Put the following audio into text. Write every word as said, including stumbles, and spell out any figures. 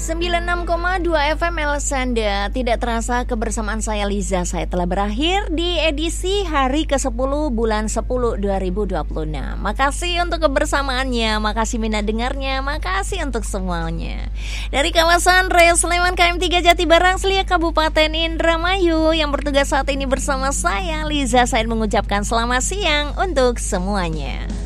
sembilan puluh enam koma dua F M Elsanda. Tidak terasa kebersamaan saya Liza saya telah berakhir di edisi hari kesepuluh bulan sepuluh dua ribu dua puluh enam. Makasih untuk kebersamaannya, makasih minat dengarnya, makasih untuk semuanya. Dari kawasan Rel Sleman K M tiga Jati Barang Selia Kabupaten Indramayu yang bertugas saat ini bersama saya Liza Said mengucapkan selamat siang untuk semuanya.